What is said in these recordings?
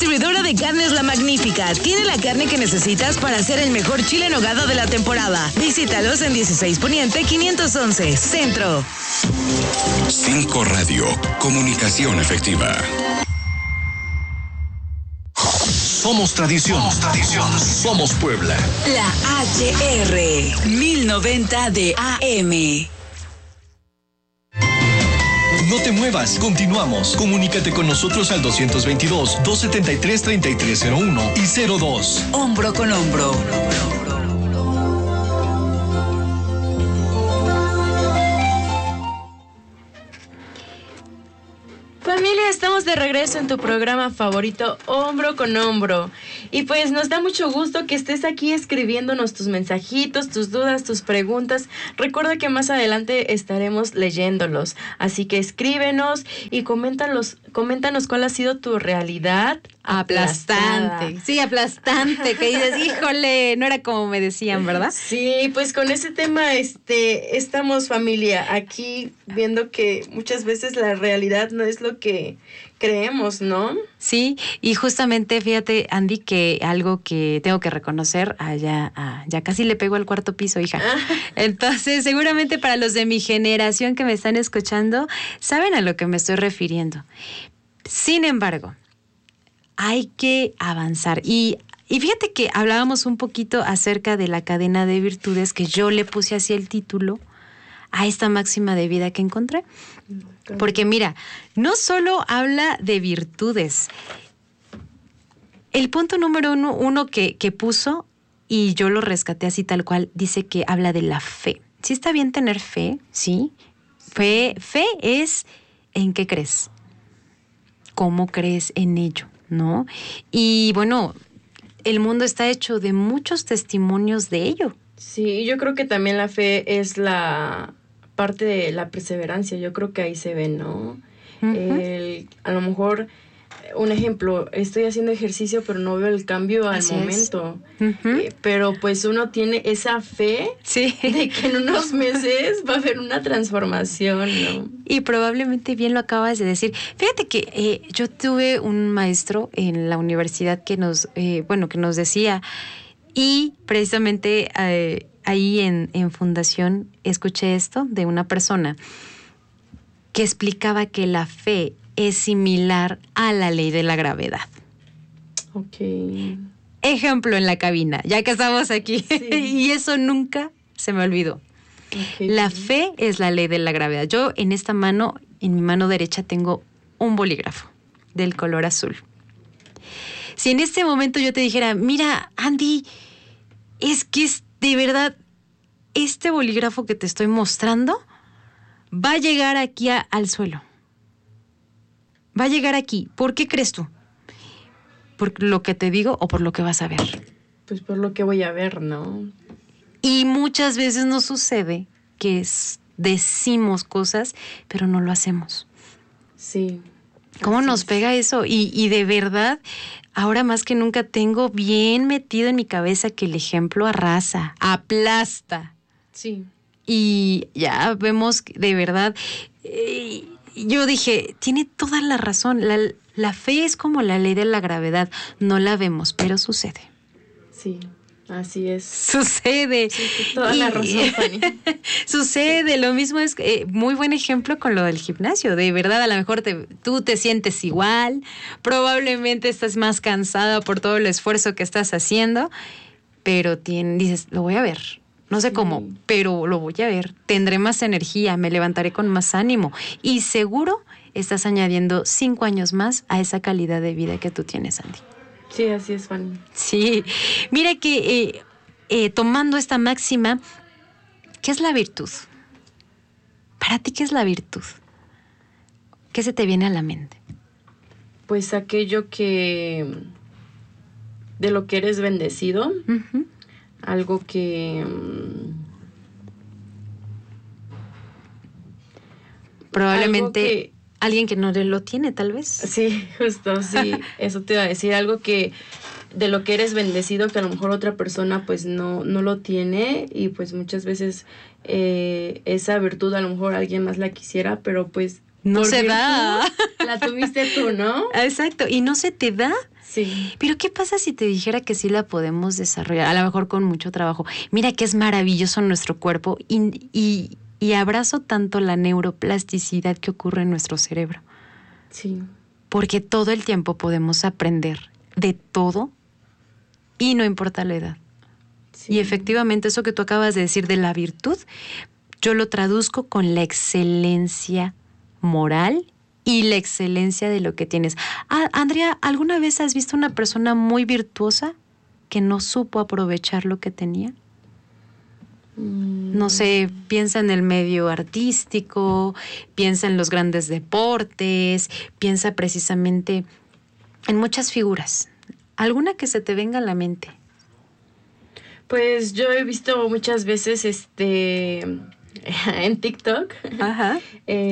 Distribuidora de carnes La Magnífica. Tiene la carne que necesitas para hacer el mejor chile en nogada de la temporada. Visítalos en 16 Poniente 511, Centro. 5 Radio, comunicación efectiva. Somos tradición. Somos Puebla. La HR 1090 de AM. No te muevas, continuamos. Comunícate con nosotros al 222-273-3301 y 02. Hombro con hombro. Familia, estamos de regreso en tu programa favorito, Hombro con Hombro. Y pues nos da mucho gusto que estés aquí escribiéndonos tus mensajitos, tus dudas, tus preguntas. Recuerda que más adelante estaremos leyéndolos. Así que escríbenos y coméntanos cuál ha sido tu realidad aplastante. Sí, aplastante, que dices, híjole, no era como me decían, ¿verdad? Sí, pues con ese tema estamos, familia, aquí viendo que muchas veces la realidad no es lo que creemos, ¿no? Sí, y justamente fíjate, Andy, que algo que tengo que reconocer, ya casi le pego al cuarto piso, hija. Entonces, seguramente para los de mi generación que me están escuchando, saben a lo que me estoy refiriendo. Sin embargo, hay que avanzar. Y fíjate que hablábamos un poquito acerca de la cadena de virtudes, que yo le puse así el título a esta máxima de vida que encontré. Porque mira, no solo habla de virtudes. El punto número uno que puso, y yo lo rescaté así tal cual, dice que habla de la fe. Sí está bien tener fe, ¿sí? Fe es ¿en qué crees? ¿Cómo crees en ello? ¿No? Y bueno, el mundo está hecho de muchos testimonios de ello. Sí, yo creo que también la fe es la parte de la perseverancia. Yo creo que ahí se ve, ¿no? Uh-huh. A lo mejor, un ejemplo, estoy haciendo ejercicio pero no veo el cambio al momento. Uh-huh. Pero pues uno tiene esa fe de que en unos meses va a haber una transformación, ¿no? Y probablemente bien lo acabas de decir. Fíjate que yo tuve un maestro en la universidad que nos decía, y precisamente ahí en Fundación escuché esto de una persona que explicaba que la fe es similar a la ley de la gravedad. Ok. Ejemplo en la cabina, ya que estamos aquí. Sí. Y eso nunca se me olvidó. Okay. La fe es la ley de la gravedad. Yo en mi mano derecha tengo un bolígrafo del color azul. Si en este momento yo te dijera, mira, Andy, es que de verdad, este bolígrafo que te estoy mostrando va a llegar aquí al suelo. Va a llegar aquí. ¿Por qué crees tú? ¿Por lo que te digo o por lo que vas a ver? Pues por lo que voy a ver, ¿no? Y muchas veces nos sucede que decimos cosas, pero no lo hacemos. Sí. ¿Cómo nos pega eso? Y de verdad, ahora más que nunca tengo bien metido en mi cabeza que el ejemplo arrasa, aplasta. Sí. Y ya vemos de verdad... yo dije, tiene toda la razón. La fe es como la ley de la gravedad. No la vemos, pero sucede. Sí, así es. Sucede. Sí, toda la razón, Fanny. Sucede. Lo mismo es muy buen ejemplo con lo del gimnasio. De verdad, a lo mejor tú te sientes igual. Probablemente estás más cansada por todo el esfuerzo que estás haciendo. Pero dices, lo voy a ver. No sé cómo, pero lo voy a ver. Tendré más energía, me levantaré con más ánimo. Y seguro estás añadiendo 5 años más a esa calidad de vida que tú tienes, Andy. Sí, así es, Fanny. Sí. Mira que tomando esta máxima, ¿qué es la virtud? Para ti, ¿qué es la virtud? ¿Qué se te viene a la mente? Pues aquello de lo que eres bendecido. Uh-huh. Algo que... probablemente alguien que no lo tiene, tal vez. Sí, justo, sí. Eso te iba a decir. Algo que de lo que eres bendecido, que a lo mejor otra persona pues no lo tiene, y pues muchas veces esa virtud a lo mejor alguien más la quisiera, pero pues no se da. La tuviste tú, ¿no? Exacto, y no se te da. Sí. Pero ¿qué pasa si te dijera que sí la podemos desarrollar? A lo mejor con mucho trabajo. Mira que es maravilloso nuestro cuerpo y abrazo tanto la neuroplasticidad que ocurre en nuestro cerebro. Sí. Porque todo el tiempo podemos aprender de todo y no importa la edad. Sí. Y efectivamente eso que tú acabas de decir de la virtud, yo lo traduzco con la excelencia moral y la excelencia de lo que tienes. Andrea, ¿alguna vez has visto una persona muy virtuosa que no supo aprovechar lo que tenía? No sé, piensa en el medio artístico, piensa en los grandes deportes, piensa precisamente en muchas figuras. ¿Alguna que se te venga a la mente? Pues yo he visto muchas veces en TikTok, ajá,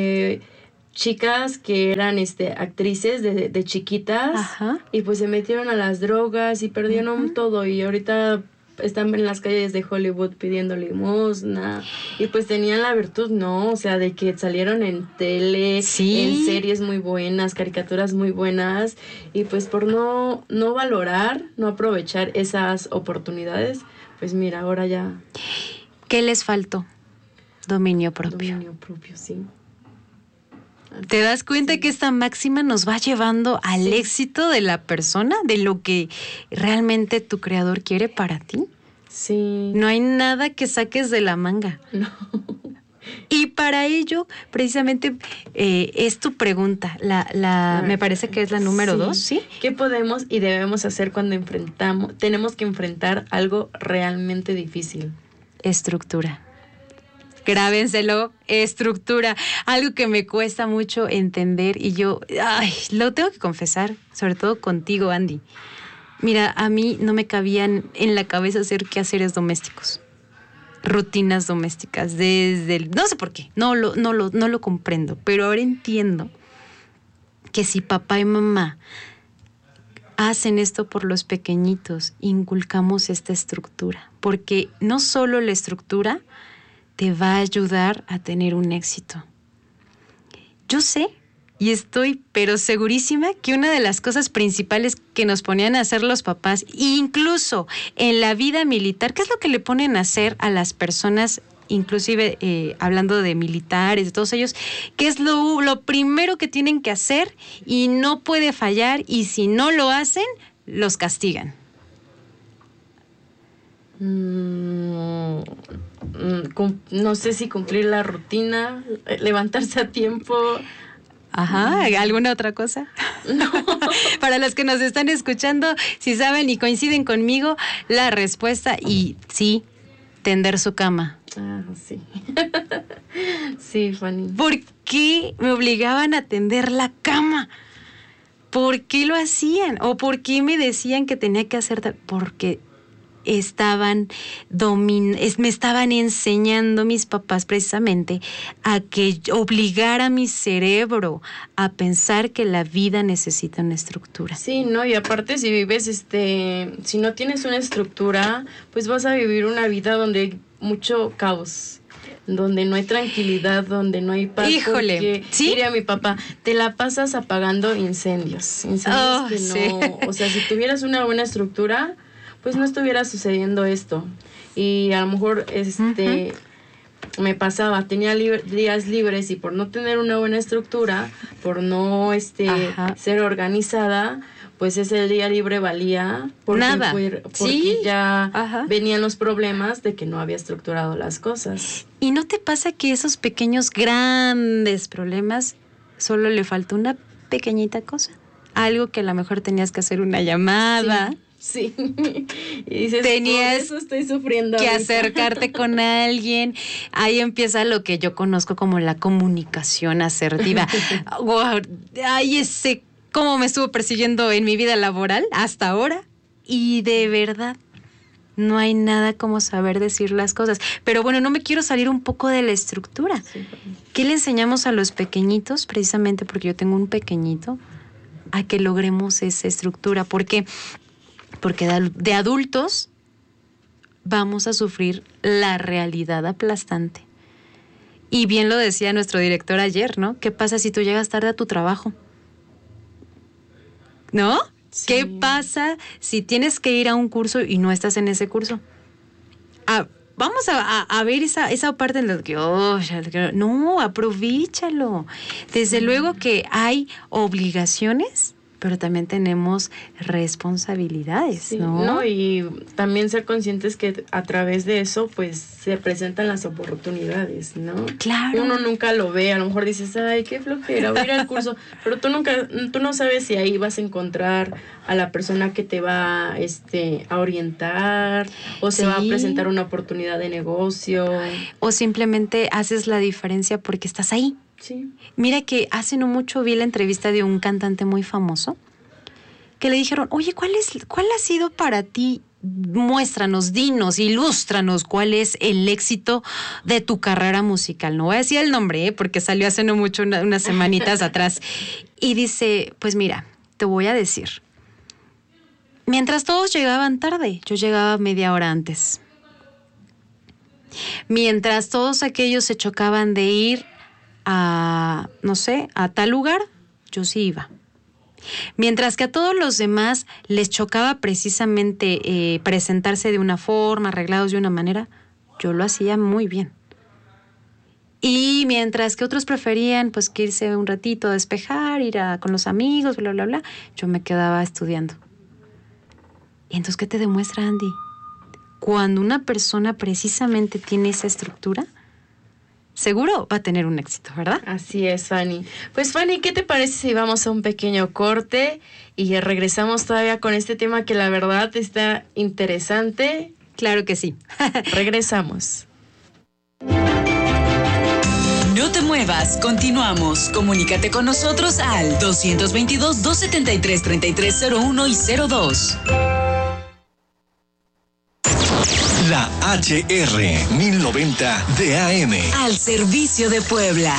chicas que eran actrices de chiquitas, ajá, y pues se metieron a las drogas y perdieron todo, y ahorita están en las calles de Hollywood pidiendo limosna, y pues tenían la virtud, ¿no? O sea, de que salieron en tele, sí, en series muy buenas, caricaturas muy buenas, y pues por no valorar, no aprovechar esas oportunidades, pues mira, ahora ya... ¿Qué les faltó? Dominio propio. Dominio propio, sí. ¿Te das cuenta sí. que esta máxima nos va llevando al sí. éxito de la persona, de lo que realmente tu creador quiere para ti? Sí. No hay nada que saques de la manga. No. Y para ello, precisamente, es tu pregunta. Me parece que es la número 2, ¿sí? ¿Qué podemos y debemos hacer cuando tenemos que enfrentar algo realmente difícil? Estructura. Grábenselo, estructura. Algo que me cuesta mucho entender y yo, lo tengo que confesar, sobre todo contigo, Andy. Mira, a mí no me cabían en la cabeza hacer quehaceres domésticos, rutinas domésticas, no sé por qué, no lo comprendo, pero ahora entiendo que si papá y mamá hacen esto por los pequeñitos, inculcamos esta estructura, porque no solo la estructura te va a ayudar a tener un éxito. Yo sé y estoy pero segurísima que una de las cosas principales que nos ponían a hacer los papás, incluso en la vida militar, ¿qué es lo que le ponen a hacer a las personas, inclusive hablando de militares, de todos ellos? ¿Qué es lo primero que tienen que hacer y no puede fallar, y si no lo hacen, los castigan? No sé si cumplir la rutina, levantarse a tiempo. Ajá, ¿alguna otra cosa? No. Para los que nos están escuchando, si saben y coinciden conmigo, la respuesta, y sí, tender su cama. Sí. Sí, Fanny. ¿Por qué me obligaban a tender la cama? ¿Por qué lo hacían? ¿O por qué me decían que tenía que hacer? Porque me estaban enseñando mis papás precisamente a que obligara a mi cerebro a pensar que la vida necesita una estructura. Sí, ¿no? Y aparte si vives, si no tienes una estructura, pues vas a vivir una vida donde hay mucho caos, donde no hay tranquilidad, donde no hay paz. Híjole, ¿sí? Diría mi papá, te la pasas apagando incendios que no, sí. O sea, si tuvieras una buena estructura, pues no estuviera sucediendo esto. Y a lo mejor me pasaba, tenía días libres, y por no tener una buena estructura, por no ser organizada, pues ese día libre valía porque, nada. Porque ¿sí? ya venían los problemas de que no había estructurado las cosas. ¿Y no te pasa que esos pequeños, grandes problemas solo le falta una pequeñita cosa? Algo que a lo mejor tenías que hacer una llamada. Sí. Y dices, tenías por eso estoy sufriendo que ahorita. acercarte con alguien. Ahí empieza lo que yo conozco como la comunicación asertiva. Wow, ay, cómo me estuvo persiguiendo en mi vida laboral hasta ahora. Y de verdad, no hay nada como saber decir las cosas. Pero bueno, no me quiero salir un poco de la estructura. Sí. ¿Qué le enseñamos a los pequeñitos? Precisamente porque yo tengo un pequeñito, a que logremos esa estructura. Porque de adultos vamos a sufrir la realidad aplastante. Y bien lo decía nuestro director ayer, ¿no? ¿Qué pasa si tú llegas tarde a tu trabajo? ¿No? Sí. ¿Qué pasa si tienes que ir a un curso y no estás en ese curso? Vamos a ver esa parte en la que, no, aprovéchalo. Desde luego que hay obligaciones, pero también tenemos responsabilidades, sí, ¿no? ¿no? Y también ser conscientes que a través de eso, pues, se presentan las oportunidades, ¿no? Claro. Uno nunca lo ve, a lo mejor dices, ay, qué flojera, voy a ir al curso, pero tú no sabes si ahí vas a encontrar a la persona que te va a orientar, o se va a presentar una oportunidad de negocio. O simplemente haces la diferencia porque estás ahí. Sí. Mira que hace no mucho vi la entrevista de un cantante muy famoso que le dijeron, oye, ¿cuál ha sido para ti? Muéstranos, dinos, ilústranos cuál es el éxito de tu carrera musical. No voy a decir el nombre, porque salió hace no mucho, unas semanitas atrás. Y dice, pues mira, te voy a decir. Mientras todos llegaban tarde, yo llegaba media hora antes. Mientras todos aquellos se chocaban de ir a tal lugar, yo sí iba. Mientras que a todos los demás les chocaba precisamente presentarse de una forma, arreglados de una manera, yo lo hacía muy bien. Y mientras que otros preferían pues que irse un ratito a despejar, con los amigos, bla, bla, bla, yo me quedaba estudiando. ¿Y entonces qué te demuestra, Andy? Cuando una persona precisamente tiene esa estructura, seguro va a tener un éxito, ¿verdad? Así es, Fanny. Pues, Fanny, ¿qué te parece si vamos a un pequeño corte y regresamos todavía con este tema que la verdad está interesante? Claro que sí. Regresamos. No te muevas, continuamos. Comunícate con nosotros al 222-273-3301 y 02. La HR 1090 de AM. Al servicio de Puebla.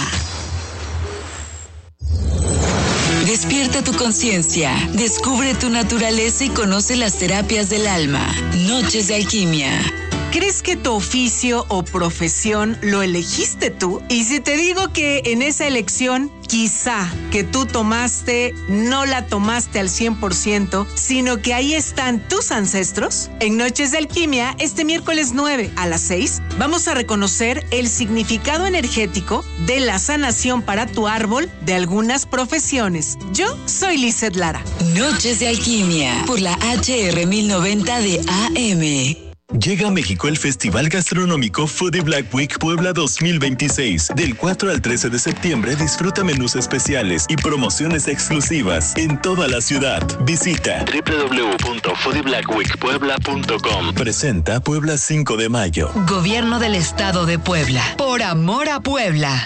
Despierta tu conciencia, descubre tu naturaleza y conoce las terapias del alma. Noches de alquimia. ¿Crees que tu oficio o profesión lo elegiste tú? Y si te digo que en esa elección, quizá que tú tomaste, no la tomaste al 100%, sino que ahí están tus ancestros. En Noches de Alquimia, este miércoles 9 a las 6, vamos a reconocer el significado energético de la sanación para tu árbol de algunas profesiones. Yo soy Lizeth Lara. Noches de Alquimia, por la HR 1090 de AM. Llega a México el Festival Gastronómico Foodie Black Week Puebla 2026. Del 4 al 13 de septiembre disfruta menús especiales y promociones exclusivas en toda la ciudad. Visita www.foodieblackweekpuebla.com. Presenta Puebla 5 de mayo. Gobierno del Estado de Puebla. Por amor a Puebla.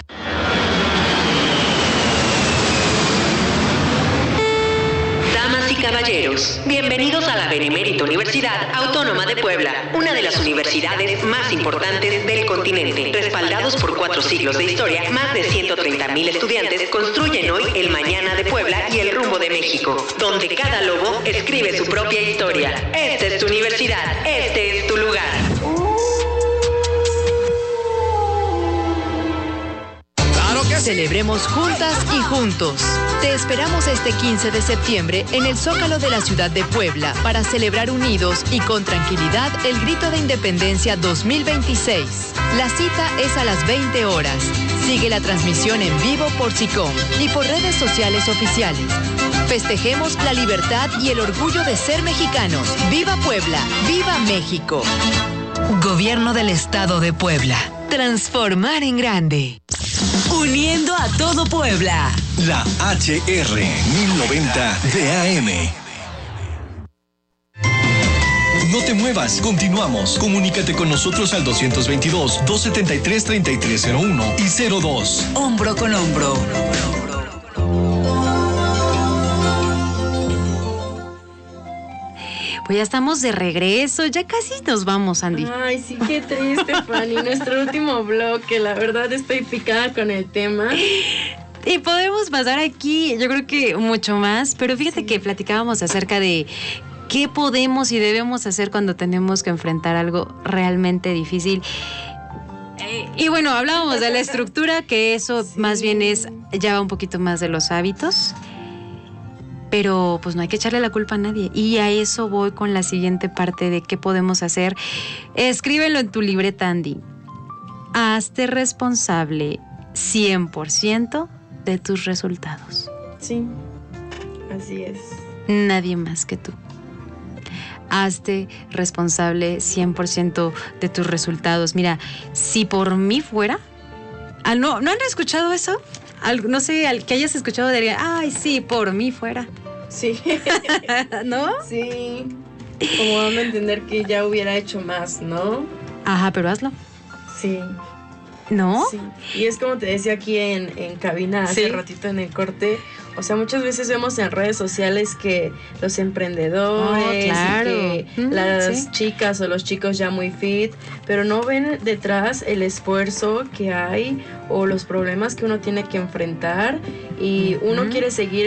Caballeros, bienvenidos a la Benemérita Universidad Autónoma de Puebla, una de las universidades más importantes del continente. Respaldados por 4 siglos de historia, más de 130,000 estudiantes construyen hoy el mañana de Puebla y el rumbo de México, donde cada lobo escribe su propia historia. Esta es tu universidad, este es tu lugar. Celebremos juntas y juntos. Te esperamos este 15 de septiembre en el Zócalo de la ciudad de Puebla para celebrar unidos y con tranquilidad el Grito de Independencia 2026. La cita es a las 20 horas. Sigue la transmisión en vivo por SICOM y por redes sociales oficiales. Festejemos la libertad y el orgullo de ser mexicanos. ¡Viva Puebla! ¡Viva México! Gobierno del Estado de Puebla. Transformar en grande. Uniendo a todo Puebla. La HR 1090 de AM. No te muevas, continuamos. Comunícate con nosotros al 222-273-3301 y 02. Hombro con hombro. Pues ya estamos de regreso, ya casi nos vamos, Andy. Ay, sí, qué triste, Fanny. Nuestro último bloque, la verdad estoy picada con el tema. Y podemos pasar aquí, yo creo que mucho más, pero fíjate que platicábamos acerca de qué podemos y debemos hacer cuando tenemos que enfrentar algo realmente difícil. Y bueno, hablábamos de la estructura, que eso más bien ya va un poquito más de los hábitos. Pero pues no hay que echarle la culpa a nadie. Y a eso voy con la siguiente parte de qué podemos hacer. Escríbelo en tu libreta, Andy. Hazte responsable 100% de tus resultados. Sí, así es. Nadie más que tú. Hazte responsable 100% de tus resultados. Mira, si por mí fuera... ¿No han escuchado eso? No sé, al que hayas escuchado diría, ay, sí, por mí fuera. Sí. ¿No? Sí. Como dando a entender que ya hubiera hecho más, ¿no? Ajá, pero hazlo. Sí. ¿No? Sí. Y es como te decía aquí en cabina hace ratito en el corte. O sea, muchas veces vemos en redes sociales que los emprendedores, claro, y que las chicas o los chicos ya muy fit, pero no ven detrás el esfuerzo que hay o los problemas que uno tiene que enfrentar y uno quiere seguir